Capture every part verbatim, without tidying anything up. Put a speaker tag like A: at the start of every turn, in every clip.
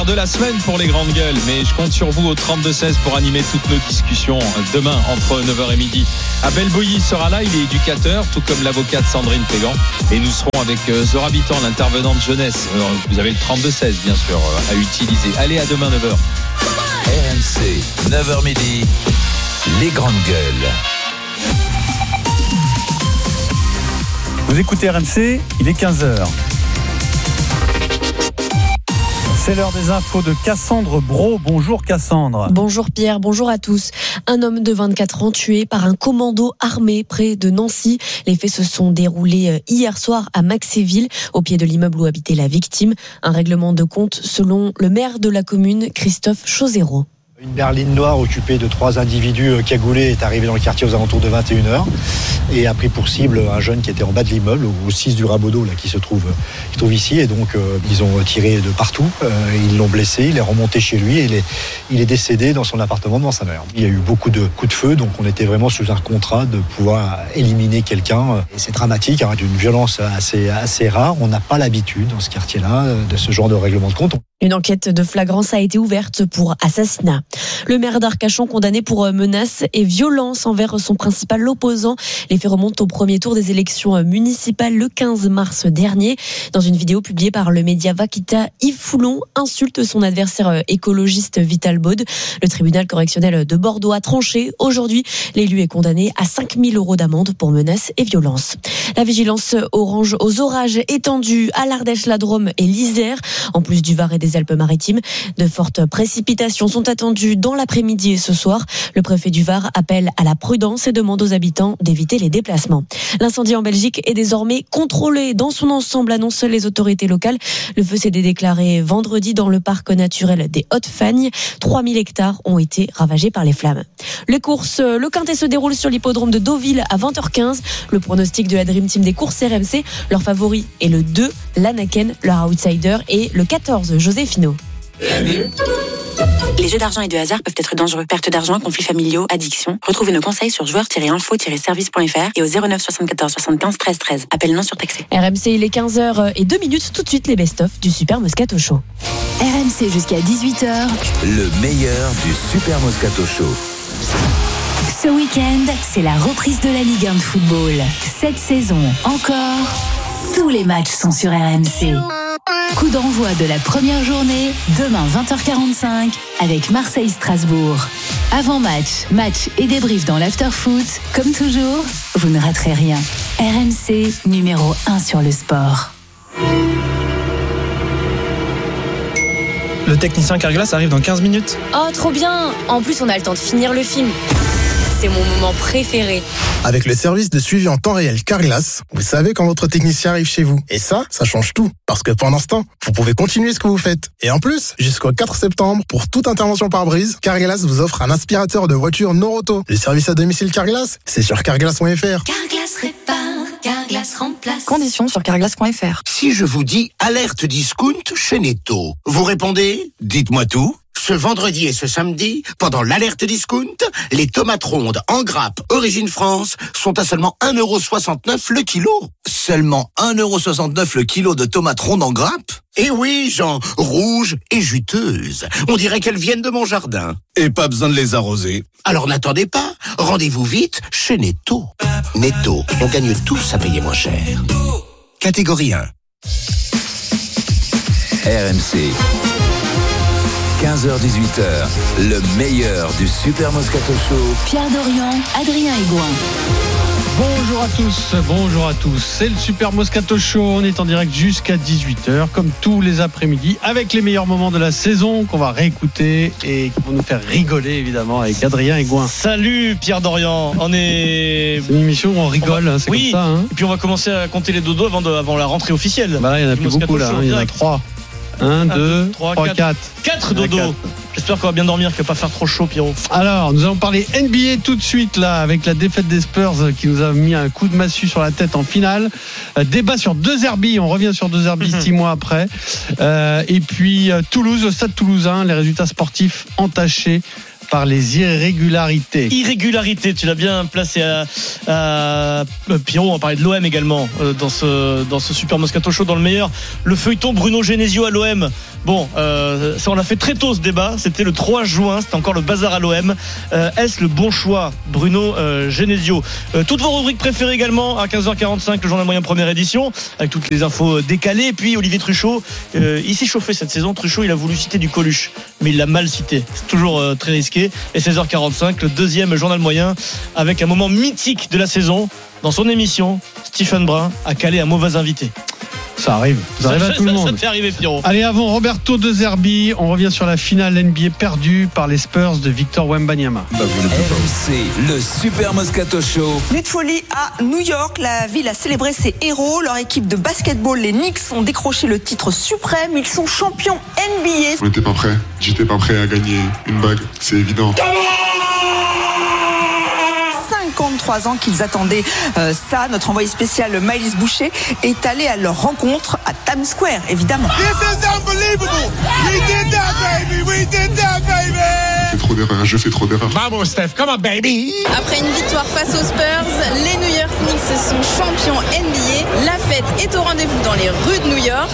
A: De la semaine pour les grandes gueules, mais je compte sur vous au trente-deux seize pour animer toutes nos discussions demain entre neuf heures et midi. Abel Bouilly sera là, il est éducateur, tout comme l'avocate Sandrine Pégan, et nous serons avec Zora Bitan, l'intervenante jeunesse. Alors, vous avez le trente-deux seize bien sûr à utiliser. Allez, à demain neuf heures.
B: R M C, neuf heures midi, les grandes gueules.
C: Vous écoutez R M C, il est quinze heures. C'est l'heure des infos de Cassandre Brault. Bonjour Cassandre.
D: Bonjour Pierre, bonjour à tous. Un homme de vingt-quatre ans tué par un commando armé près de Nancy. Les faits se sont déroulés hier soir à Maxéville, au pied de l'immeuble où habitait la victime. Un règlement de compte selon le maire de la commune, Christophe Chauzereau.
E: Une berline noire occupée de trois individus cagoulés est arrivée dans le quartier aux alentours de vingt et une heures et a pris pour cible un jeune qui était en bas de l'immeuble, au six du Rabodeau, là, qui se trouve, qui se trouve ici. Et donc, euh, ils ont tiré de partout. Euh, ils l'ont blessé, il est remonté chez lui et il est, il est décédé dans son appartement devant sa mère. Il y a eu beaucoup de coups de feu, donc on était vraiment sous un contrat de pouvoir éliminer quelqu'un. Et c'est dramatique, hein, d'une violence assez, assez rare. On n'a pas l'habitude dans ce quartier-là de ce genre de règlement de compte.
D: Une enquête de flagrance a été ouverte pour assassinat. Le maire d'Arcachon condamné pour menaces et violences envers son principal opposant. Les faits remontent au premier tour des élections municipales le quinze mars dernier. Dans une vidéo publiée par le média Vaquita, Yves Foulon insulte son adversaire écologiste Vital Baude. Le tribunal correctionnel de Bordeaux a tranché. Aujourd'hui, l'élu est condamné à cinq mille euros d'amende pour menaces et violences. La vigilance orange aux orages étendue à l'Ardèche, la Drôme et l'Isère. En plus du Var et des Alpes-Maritimes, de fortes précipitations sont attendues dans l'après-midi et ce soir. Le préfet du Var appelle à la prudence et demande aux habitants d'éviter les déplacements. L'incendie en Belgique est désormais contrôlé dans son ensemble, annoncent les autorités locales. Le feu s'est déclaré vendredi dans le parc naturel des Hautes-Fagnes. trois mille hectares ont été ravagés par les flammes. Les courses, le Quintet se déroule sur l'hippodrome de Deauville à vingt heures quinze. Le pronostic de la Dream Team des courses R M C, leur favori est le deux, l'Anaken, leur outsider, et le quatorze, José Finot.
F: Les jeux d'argent et de hasard peuvent être dangereux. Perte d'argent, conflits familiaux, addiction. Retrouvez nos conseils sur joueurs tiret info tiret service point f r et au zéro neuf soixante-quatorze soixante-quinze treize treize. Appel non surtaxé.
D: R M C, il est quinze heures et deux minutes. Tout de suite, les best-of du Super Moscato Show.
G: R M C jusqu'à dix-huit heures.
B: Le meilleur du Super Moscato Show.
G: Ce week-end, c'est la reprise de la Ligue un de football. Cette saison encore, tous les matchs sont sur R M C. Coup d'envoi de la première journée, demain vingt heures quarante-cinq, avec Marseille-Strasbourg. Avant-match, match et débrief dans l'after-foot. Comme toujours, vous ne raterez rien. R M C, numéro un sur le sport.
H: Le technicien Carglass arrive dans quinze minutes.
I: Oh, trop bien! En plus, on a le temps de finir le film. C'est mon moment préféré.
J: Avec le service de suivi en temps réel Carglass, vous savez quand votre technicien arrive chez vous. Et ça, ça change tout. Parce que pendant ce temps, vous pouvez continuer ce que vous faites. Et en plus, jusqu'au quatre septembre, pour toute intervention par brise, Carglass vous offre un aspirateur de voiture Noroto. Le service à domicile Carglass, c'est sur carglass point f r.
G: Carglass répare, Carglass remplace.
I: Conditions sur carglass point f r.
K: Si je vous dis alerte discount chez Netto, vous répondez, dites-moi tout. Ce vendredi et ce samedi, pendant l'alerte discount, les tomates rondes en grappe Origine France sont à seulement un euro soixante-neuf le kilo.
B: Seulement un euro soixante-neuf le kilo de tomates rondes en grappe?
K: Eh oui, Jean, rouges et juteuses. On dirait qu'elles viennent de mon jardin.
L: Et pas besoin de les arroser.
K: Alors n'attendez pas, rendez-vous vite chez Netto. Netto, on gagne tous à payer moins cher. Catégorie un.
B: R M C. quinze heures dix-huit heures, le meilleur du Super Moscato Show.
G: Pierre Dorian, Adrien Aigouin.
M: Bonjour à tous, bonjour à tous. C'est le Super Moscato Show. On est en direct jusqu'à dix-huit heures, comme tous les après-midi, avec les meilleurs moments de la saison qu'on va réécouter et qui vont nous faire rigoler, évidemment, avec Adrien Aigouin.
H: Salut Pierre Dorian. On est.
M: C'est une émission où on rigole,
H: on va...
M: hein, c'est
H: oui.
M: comme ça. Hein.
H: Et puis on va commencer à compter les dodos avant, de... avant la rentrée officielle.
M: Bah là, il y en a plus beaucoup, là. Hein. Il y en a trois. un, deux, trois, quatre.
H: quatre dodos. J'espère qu'on va bien dormir, qu'il ne va pas faire trop chaud, Pierrot.
M: Alors, nous allons parler N B A tout de suite, là, avec la défaite des Spurs qui nous a mis un coup de massue sur la tête en finale. Euh, débat sur deux Derby, on revient sur deux Derby six mois après. Euh, et puis, euh, Toulouse, le stade toulousain, les résultats sportifs entachés par les irrégularités.
H: Irrégularité, tu l'as bien placé à, à Pierrot. On va parler de l'O M également euh, dans ce dans ce Super Moscato Show, dans le meilleur. Le feuilleton Bruno Genesio à l'O M. Bon, euh, ça on l'a fait très tôt ce débat. C'était le trois juin. C'était encore le bazar à l'O M. Euh, est-ce le bon choix, Bruno euh, Genesio? euh, Toutes vos rubriques préférées également à quinze heures quarante-cinq, le journal moyen première édition, avec toutes les infos décalées. Et puis Olivier Truchot, euh, il s'est chauffé cette saison. Truchot, il a voulu citer du Coluche, mais il l'a mal cité. C'est toujours euh, très risqué. Et seize heures quarante-cinq, le deuxième journal moyen, avec un moment mythique de la saison. Dans son émission, Stephen Brun a calé un mauvais invité.
M: Ça arrive, ça, ça arrive à tout le monde.
H: Ça t'est arrivé, Pierrot.
M: Allez, avant Roberto De Zerbi, on revient sur la finale N B A perdue par les Spurs de Victor Wembanyama.
B: R M C, le Super Moscato Show.
N: Nuit de folie à New York. La ville a célébré ses héros. Leur équipe de basketball, les Knicks, ont décroché le titre suprême. Ils sont champions N B A.
O: On n'était pas prêts. J'étais pas prêt à gagner une bague, c'est évident.
N: cinquante-trois ans qu'ils attendaient euh, ça. Notre envoyé spécial Maëlys Boucher est allé à leur rencontre à Times Square, évidemment.
P: This is unbelievable. We did that, baby. We did that, baby.
O: Je fais trop d'erreurs, je fais trop d'erreurs.
P: Vamos, Steph, come on, baby.
Q: Après une victoire face aux Spurs, les New York Knicks sont champions N B A. La fête est au rendez-vous dans les rues de New York.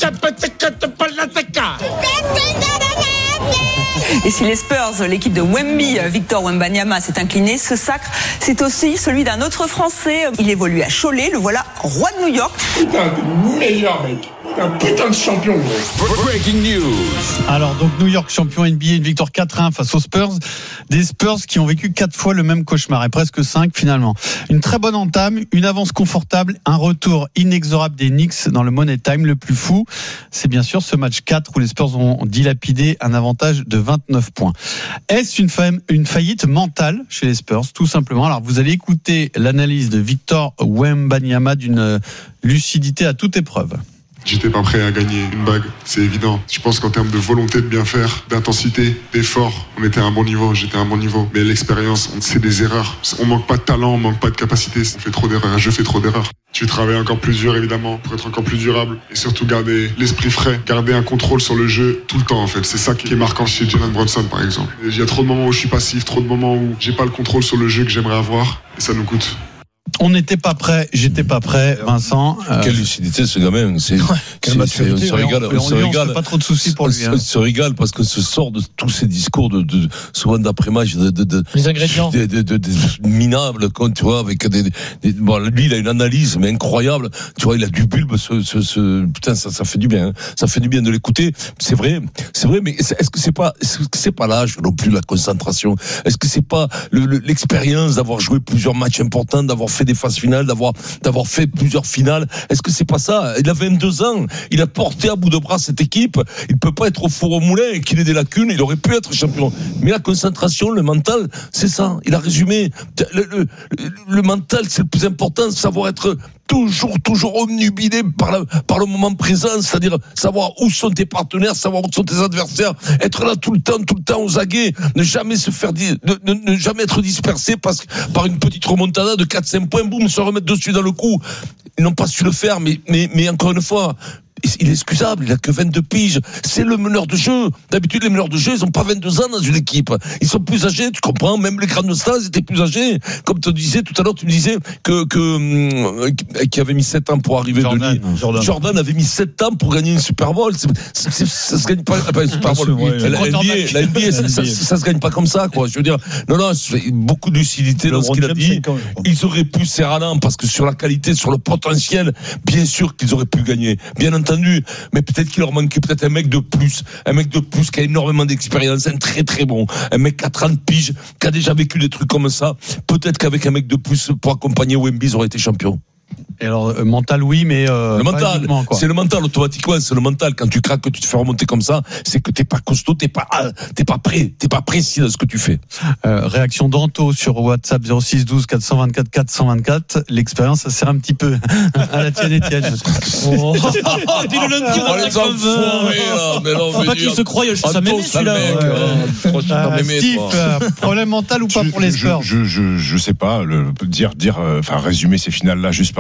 N: Et si les Spurs, l'équipe de Wemby, Victor Wembanyama, s'est incliné, ce sacre, c'est aussi celui d'un autre Français. Il évolue à Cholet, le voilà roi de New York.
P: Putain, t'es le meilleur, mec. Un putain de champion.
B: Breaking news.
M: Alors donc New York champion N B A, une victoire quatre un face aux Spurs. Des Spurs qui ont vécu quatre fois le même cauchemar et presque cinq finalement. Une très bonne entame, une avance confortable, un retour inexorable des Knicks dans le Money Time. Le plus fou, c'est bien sûr ce match quatre où les Spurs ont dilapidé un avantage de vingt-neuf points. Est-ce une, fa- une faillite mentale chez les Spurs, tout simplement? Alors vous allez écouter l'analyse de Victor Wembanyama d'une lucidité à toute épreuve.
O: J'étais pas prêt à gagner une bague, c'est évident. Je pense qu'en termes de volonté de bien faire, d'intensité, d'effort, on était à un bon niveau, j'étais à un bon niveau. Mais l'expérience, c'est des erreurs. On manque pas de talent, on manque pas de capacité. On fait trop d'erreurs, je fais trop d'erreurs. Tu travailles encore plus dur, évidemment, pour être encore plus durable. Et surtout garder l'esprit frais, garder un contrôle sur le jeu tout le temps, en fait. C'est ça qui est marquant chez Jalen Brunson, par exemple. Il y a trop de moments où je suis passif, trop de moments où j'ai pas le contrôle sur le jeu que j'aimerais avoir. Et ça nous coûte.
M: On n'était pas prêt, j'étais pas prêt, Vincent.
R: Euh... Quelle lucidité ce gamin, c'est,
M: ouais,
R: c'est, c'est on se régale, on, on, se régale.
M: On pas trop de soucis pour lui. Hein.
R: On se régale parce que ce sort de tous ces discours de, de souvent d'après-match, de, de, de
H: les ingrédients,
R: de, de, de, de minables, quand tu vois, avec des, des bon, lui il a une analyse mais incroyable. Tu vois, il a du bulbe, ce, ce, ce putain, ça, ça fait du bien, hein. Ça fait du bien de l'écouter. C'est vrai, c'est vrai, mais est-ce que c'est pas, est-ce que c'est pas l'âge non plus, la concentration? Est-ce que c'est pas le, le, l'expérience d'avoir joué plusieurs matchs importants, d'avoir fait des phases finales, d'avoir d'avoir fait plusieurs finales? Est-ce que c'est pas ça? Il a vingt-deux ans, il a porté à bout de bras cette équipe. Il peut pas être au four au moulin et qu'il ait des lacunes. Il aurait pu être champion. Mais la concentration, le mental, c'est ça. Il a résumé. Le, le, le mental, c'est le plus important. Savoir être toujours, toujours omnubilé par, la, par le moment présent, c'est-à-dire savoir où sont tes partenaires, savoir où sont tes adversaires, être là tout le temps, tout le temps aux aguets, ne jamais se faire, ne, ne, ne jamais être dispersé parce, par une petite remontada de quatre cinq points, boum, se remettre dessus dans le coup. Ils n'ont pas su le faire, mais, mais, mais encore une fois, il est excusable, il a que vingt-deux piges. C'est le meneur de jeu. D'habitude, les meneurs de jeu, ils ont pas vingt-deux ans dans une équipe. Ils sont plus âgés, tu comprends. Même les grandes stars, ils étaient plus âgés. Comme tu disais tout à l'heure, tu me disais que, que, euh, qui avait mis sept ans pour arriver
M: Jordan,
R: de
M: Jordan.
R: Jordan avait mis sept ans pour gagner une Super Bowl. C'est, c'est, c'est, ça se gagne pas, pas une Super Bowl. La N B A, la N B A, ça, ça, ça se gagne pas comme ça, quoi. Je veux dire, non, non, beaucoup de lucidité dans ce qu'il a dit. Ils auraient pu serrer à l'an parce que sur la qualité, sur le potentiel, bien sûr qu'ils auraient pu gagner. Bien entendu. Mais peut-être qu'il leur manquait peut-être un mec de plus, un mec de plus qui a énormément d'expérience, un très très bon, un mec qui a trente piges, qui a déjà vécu des trucs comme ça. Peut-être qu'avec un mec de plus pour accompagner Wemby, ils auraient été champions.
M: Et alors, euh, mental, oui, mais euh,
R: le mental, quoi. C'est le mental automatiquement, c'est le mental. Quand tu craques, que tu te fais remonter comme ça, c'est que t'es pas costaud, t'es pas, t'es pas prêt, t'es pas précis dans ce que tu fais.
M: Euh, réaction d'Anto sur WhatsApp zéro six douze quatre cent vingt-quatre quatre cent vingt-quatre. L'expérience, ça sert un petit peu à la tienne, Étienne. Oh,
H: dis le lundi, on
R: les enfoirés, là. Mais non,
H: faut pas qu'il se croie chez sa mémé, celui-là.
M: Steve, problème mental ou pas pour les Spurs?
S: Je, je, je sais pas, le, dire, dire, enfin, résumer ces finales-là juste par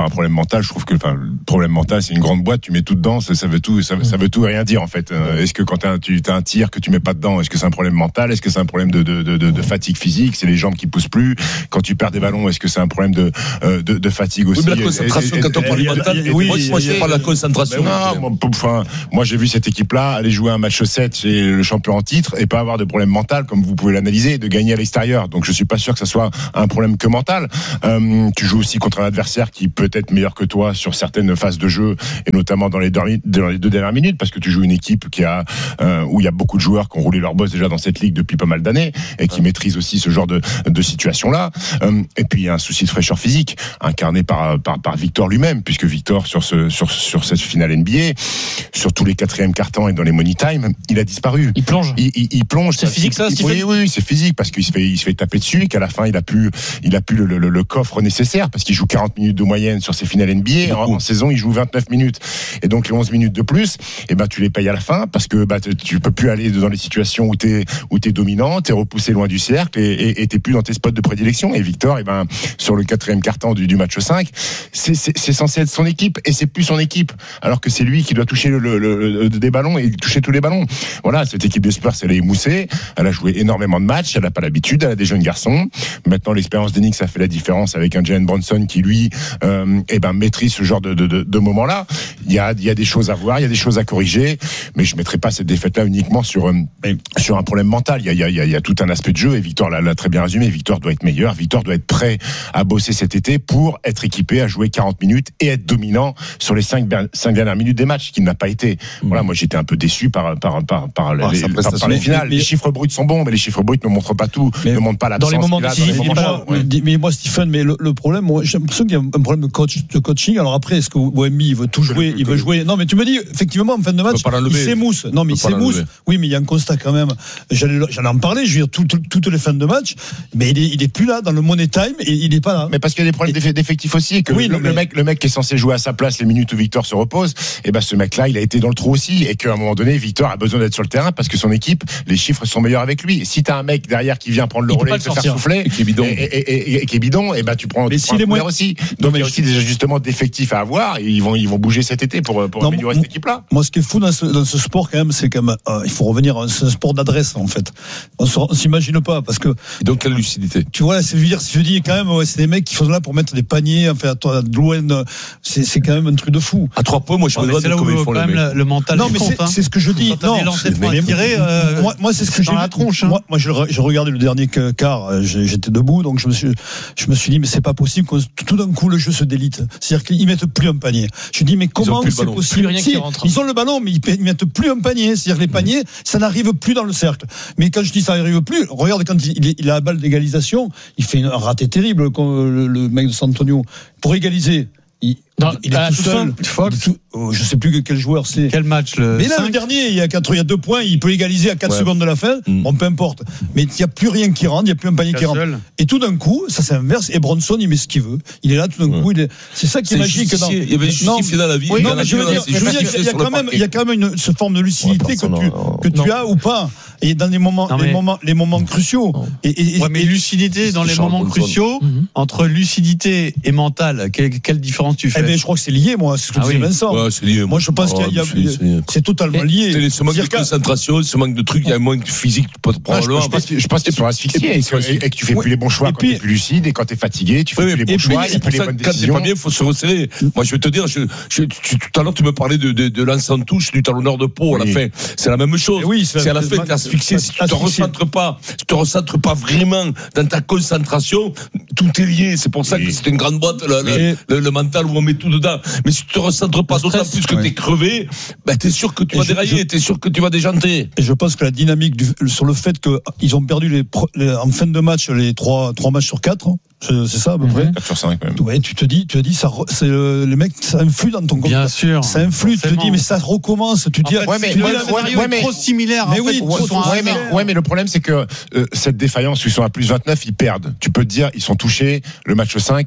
S: par un problème mental. Je trouve que, enfin, le problème mental, c'est une grande boîte. Tu mets tout dedans, ça, ça veut tout, ça, ça veut tout et rien dire en fait. Euh, est-ce que quand t'as, tu as un tir que tu mets pas dedans, est-ce que c'est un problème mental? Est-ce que c'est un problème de, de, de, de, de fatigue physique? C'est les jambes qui poussent plus. Quand tu perds des ballons, est-ce que c'est un problème de, euh, de, de fatigue aussi?
R: Oui, mais la concentration, quand on parle du mental, oui, moi, moi je parle de la concentration.
S: Non, moi, enfin, moi j'ai vu cette équipe-là aller jouer un match sept chez le champion en titre et pas avoir de problème mental, comme vous pouvez l'analyser, de gagner à l'extérieur. Donc je suis pas sûr que ça soit un problème que mental. Euh, tu joues aussi contre un adversaire qui peut être meilleur que toi sur certaines phases de jeu et notamment dans les deux, dans les deux dernières minutes, parce que tu joues une équipe qui a euh, où il y a beaucoup de joueurs qui ont roulé leur boss déjà dans cette ligue depuis pas mal d'années et qui maîtrisent aussi ce genre de, de situation-là. Euh, et puis il y a un souci de fraîcheur physique incarné par par, par Victor lui-même, puisque Victor sur ce sur sur cette finale N B A, sur tous les quatrièmes cartons et dans les money time, il a disparu.
H: Il plonge.
S: Il, il, il plonge.
H: C'est physique ça, Stephen ?
S: Oui, oui, c'est physique parce qu'il se fait il se fait taper dessus et qu'à la fin il a plus il a plus le, le, le coffre nécessaire parce qu'il joue quarante minutes de moyenne sur ses finales N B A. En, en saison, il joue vingt-neuf minutes. Et donc les onze minutes de plus, eh ben tu les payes à la fin parce que bah tu peux plus aller dans les situations où t'es où t'es dominant, t'es repoussé loin du cercle et, et, et t'es plus dans tes spots de prédilection. Et Victor, eh ben sur le quatrième quart-temps du, du match cinq, c'est, c'est, c'est censé être son équipe et c'est plus son équipe, alors que c'est lui qui doit toucher le, le, le, des ballons et toucher tous les ballons. Voilà, cette équipe des Spurs, elle est émoussée, elle a joué énormément de matchs, elle n'a pas l'habitude, elle a des jeunes garçons. Maintenant, l'expérience d'Enix, ça fait la différence avec un Jalen Brunson qui lui, euh, eh ben maîtrise ce genre de, de, de, de moments-là. Il y a, il y a des choses à voir, il y a des choses à corriger, mais je mettrai pas cette défaite-là uniquement sur euh, sur un problème mental. Il y a, il y a, il y a tout un aspect de jeu et Victor l'a, l'a très bien résumé. Victor doit être meilleur, Victor doit être prêt à bosser cet été pour être équipé à jouer quarante minutes et être dominant sur les cinq dernières minutes des matchs, qu'il n'a pas été. Mmh. Voilà, moi j'étais un peu déçu par par par par, ah, les, par, par les finales. Mais, les chiffres bruts sont bons, mais les chiffres bruts ne montrent pas tout, ne montrent pas l'absence.
C: Dans les moments
S: décisifs,
C: ouais. Mais moi, Stephen, mais le, le problème, moi, j'ai l'impression qu'il y a un problème de coach, de coaching. Alors après, est-ce que Wemby il veut tout jouer, il veut jouer? Non, mais tu me dis effectivement en fin de match, il s'émousse. Non, mais il s'émousse. Oui, mais il y a un constat quand même. J'allais, j'allais en parler. Je veux dire, tout, tout, toutes les fins de match, mais il est, il est plus là dans le money time et il est pas là.
S: Mais parce qu'il y a des problèmes et, d'effectifs aussi. Et que oui, le, mais... le mec, le mec qui est censé jouer à sa place les minutes où Victor se repose, et ben ce mec-là, il a été dans le trou aussi, et qu'à un moment donné, Victor a besoin d'être sur le terrain parce que son équipe, les chiffres sont meilleurs avec lui. Et si t'as un mec derrière qui vient prendre le il relais, te faire souffler, et qui est bidon, et, et, et, et qui est bidon, et ben tu prends. Mais tu si prends un aussi. Donc il y a aussi des ajustements d'effectifs à avoir. Et ils vont, ils vont bouger cet été pour pour non, améliorer cette équipe-là.
C: Moi, ce qui est fou dans ce, dans ce sport quand même, c'est quand même, euh, il faut revenir. C'est un sport d'adresse en fait. On, on s'imagine pas parce que.
R: Et donc quelle lucidité.
C: Tu vois, c'est je veux dire, je dis quand même, ouais, c'est des mecs qui sont là pour mettre des paniers. Enfin, à loin, c'est c'est quand même un truc de fou.
R: À trois points, moi je me demande comment ils font les mecs.
H: Le mental.
C: Non, mais c'est, hein. c'est ce que je dis. Non,
H: mais tiré, euh,
C: moi, moi, c'est ce que j'ai
H: dans la tronche. Hein.
C: Moi, moi, je, je regardais le dernier quart. J'étais debout, donc je me suis, je me suis dit, mais c'est pas possible que tout d'un coup le jeu se délite. C'est-à-dire qu'ils mettent plus un panier. Je dis, mais comment c'est possible?
H: Rien
C: si,
H: qui rentre.
C: Ils ont le ballon, mais ils mettent plus un panier. C'est-à-dire que les paniers, ça n'arrive plus dans le cercle. Mais quand je dis ça n'arrive plus, regarde quand il, il a la balle d'égalisation, il fait un raté terrible, le, le mec de San Antonio, pour égaliser. Il,
H: non,
C: il est
H: bah,
C: tout seul.
H: Fox.
C: Tout, oh, je sais plus quel joueur c'est.
H: Quel match le
C: Mais là,
H: cinq
C: le dernier, il y a quatre, il y a deux points, il peut égaliser à quatre ouais. secondes de la fin. Mm. Bon, peu importe. Mais il n'y a plus rien qui rentre, il n'y a plus un panier qui rentre. Seul. Et tout d'un coup, ça s'inverse. Et Bronson, il met ce qu'il veut. Il est là, tout d'un ouais. coup, il est... c'est ça qui c'est est magique. Dans...
R: Il y avait justifié dans la vie.
C: Oui, non, mais je veux dire, je veux dire il y a quand même, il y a quand même une cette forme de lucidité que tu, que tu as ou pas. Et dans les moments, non, mais... les moments, les moments cruciaux.
H: Et, et, ouais, mais lucidité dans les moments cruciaux, entre lucidité et mental, quelle différence tu fais?
C: Eh bien, je crois que c'est lié, moi. C'est ce que
R: ah
C: disait
R: oui.
C: Vincent.
R: Ouais, c'est lié.
C: Moi, je pense oh, qu'il y a, c'est, c'est, c'est totalement lié.
R: C'est ce manque de concentration, ce manque de trucs, il y a un manque physique, probablement.
S: Je pense qu'il faut asphyxier et que tu fais plus les bons choix quand tu es plus lucide et quand tu es fatigué, tu fais plus les bons choix, il y a plus les bonnes décisions.
R: Quand t'es pas bien, il faut se resserrer. Moi, je vais te dire, tout à l'heure, tu me parlais de lance en touche du talonneur de peau à la fin. C'est la même chose. C'est à la fin que tu es asphyxié. Si tu te recentres pas, si tu te recentres pas vraiment dans ta concentration, tout est lié. C'est pour ça que c'est une grande boîte, le mental où on met tout dedans. Mais si tu te recentres pas, d'autant plus que ouais. t'es crevé, bah t'es sûr que tu et vas je, dérailler, je, t'es sûr que tu vas déjanter.
C: Et je pense que la dynamique du, sur le fait qu'ils ont perdu les, les, en fin de match les trois, trois matchs sur quatre, c'est, c'est ça à peu mm-hmm. près.
S: quatre sur cinq même.
C: Ouais, tu te dis, tu te dis, ça, c'est le, les mecs, ça influe dans ton compte.
H: Bien sûr.
C: Ça influe, tu te dis, mais ça recommence. Tu te dis,
H: ouais, mais, ouais, ouais, ouais, mais trop similaire.
C: Mais oui,
S: ouais, mais, ouais, mais le problème, c'est que euh, cette défaillance, ils sont à plus vingt-neuf, ils perdent. Tu peux te dire, ils sont touchés, le match cinq.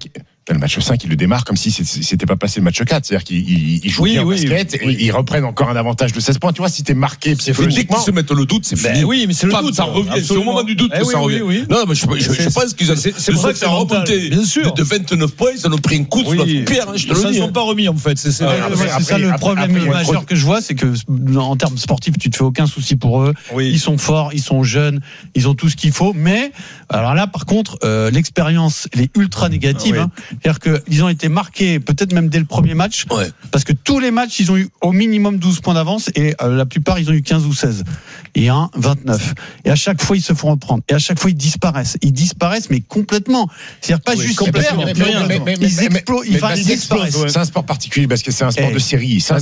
S: Le match cinq, il le démarre comme si c'était pas passé le match quatre. C'est-à-dire qu'il il joue oui, bien au oui, basket oui, et oui. ils reprennent encore un avantage de seize points. Tu vois, si t'es marqué psychologiquement.
R: Dès qu'ils se mettent le doute, c'est fini.
C: Ben oui, mais c'est le doute.
R: Ça revient. C'est au moment du doute
C: eh
R: que
C: oui,
R: ça
C: oui,
R: revient.
C: Oui,
R: non, mais je, je, je, je pense qu'ils ont.
C: C'est, c'est pour ça que c'est remonté. Bien sûr.
R: De vingt-neuf points, ils en ont pris un coup sur
C: oui.
R: notre pierre. Hein, je te
C: ils
R: le dis.
C: Ils ne sont pas remis, en fait. C'est, c'est,
M: ouais, après, c'est après, ça le après, problème après, majeur après, que je vois, c'est que en termes sportifs, tu te fais aucun souci pour eux. Oui. Ils sont forts, ils sont jeunes, ils ont tout ce qu'il faut. Mais, alors là, par contre, euh, l'expérience, elle est ultra négative. Oui. Hein. C'est-à-dire qu'ils ont été marqués, peut-être même dès le premier match,
R: ouais.
M: parce que tous les matchs, ils ont eu au minimum douze points d'avance et euh, la plupart, ils ont eu quinze ou seize. Et un, vingt-neuf. Et à chaque fois, ils se font reprendre. Et à chaque fois, ils disparaissent. Ils disparaissent, mais complètement. C'est-à-dire pas oui, juste ils perdent, plus rien. Mais, mais, mais,
S: ils explosent. Ils disparaissent. C'est un sport particulier parce que c'est un sport de série. C'est un